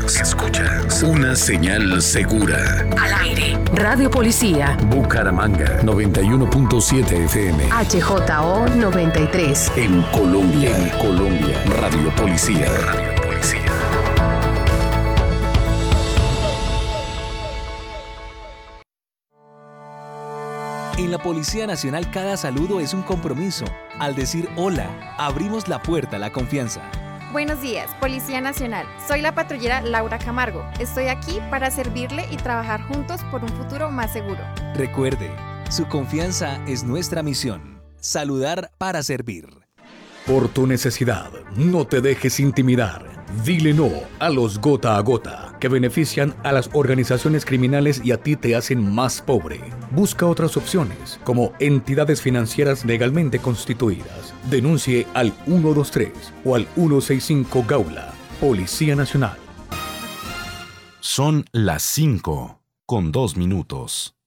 Escuchas una señal segura. Al aire. Radio Policía. Bucaramanga 91.7 FM. HJO 93. En Colombia. Radio Policía. En la Policía Nacional cada saludo es un compromiso. Al decir hola, abrimos la puerta a la confianza. Buenos días, Policía Nacional. Soy la patrullera Laura Camargo. Estoy aquí para servirle y trabajar juntos por un futuro más seguro. Recuerde, su confianza es nuestra misión. Saludar para servir. Por tu necesidad, no te dejes intimidar. Dile no a los gota a gota, que benefician a las organizaciones criminales y a ti te hacen más pobre. Busca otras opciones, como entidades financieras legalmente constituidas. Denuncie al 123 o al 165 Gaula. Policía Nacional. Son las 5:02.